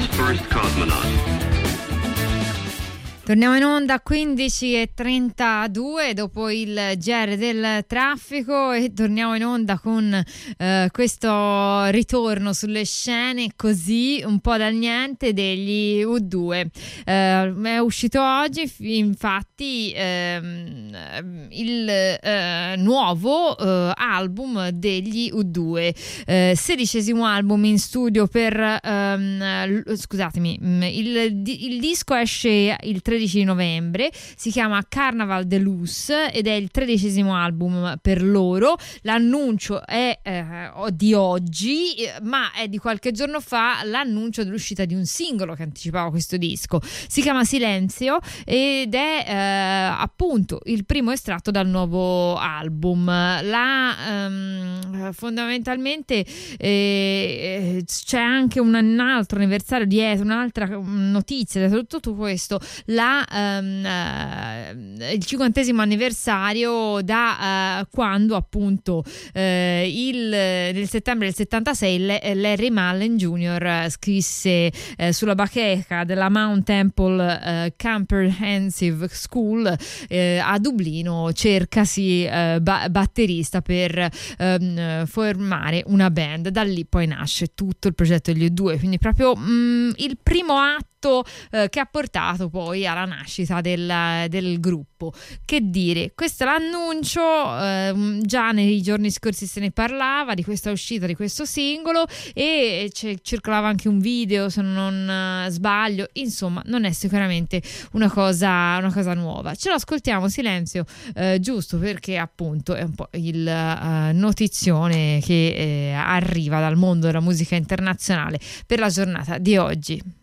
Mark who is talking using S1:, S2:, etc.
S1: Earth's first cosmonaut.
S2: Torniamo in onda a 15:32 dopo il GR del traffico e torniamo in onda con questo ritorno sulle scene così un po' dal niente degli U2. È uscito oggi infatti il nuovo album degli U2, 16° album in studio per scusatemi, il disco esce il 13 novembre, si chiama Carnaval de Luz ed è il 13° album per loro. L'annuncio è di oggi, ma è di qualche giorno fa l'annuncio dell'uscita di un singolo che anticipava questo disco. Si chiama Silenzio ed è appunto il primo estratto dal nuovo album. Fondamentalmente c'è anche un altro anniversario dietro, un'altra notizia dietro tutto questo, il 50° anniversario da quando appunto nel settembre del 76 Larry Mullen Jr. scrisse sulla bacheca della Mount Temple Comprehensive School a Dublino: cercasi batterista per formare una band. Da lì poi nasce tutto il progetto degli U2, quindi proprio il primo atto che ha portato poi alla nascita del gruppo. Che dire, questo è l'annuncio, già nei giorni scorsi se ne parlava di questa uscita di questo singolo e circolava anche un video, se non sbaglio. Insomma, non è sicuramente una cosa nuova. Ce lo ascoltiamo, Silenzio, giusto perché appunto è un po' il notizione che arriva dal mondo della musica internazionale per la giornata di oggi.